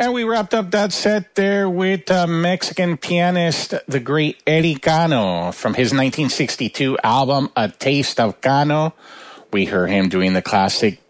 And we wrapped up that set there with Mexican pianist, the great Eddie Cano, from his 1962 album, A Taste of Cano. We heard him doing the classic